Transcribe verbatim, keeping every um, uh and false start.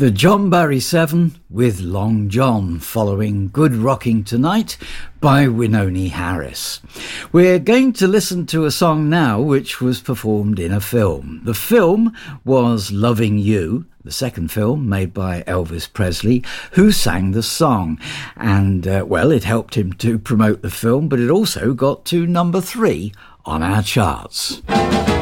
The John Barry Seven with Long John, following Good Rocking Tonight by Wynonie Harris. We're going to listen to a song now which was performed in a film. The film was Loving You, the second film made by Elvis Presley, who sang the song. And, uh, well, it helped him to promote the film, but it also got to number three on our charts.